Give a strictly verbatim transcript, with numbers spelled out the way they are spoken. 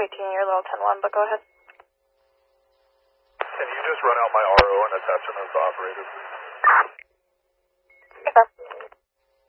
eighteen, you're level ten one, but go ahead. Can you just run out my R O and attach him as the operator, please?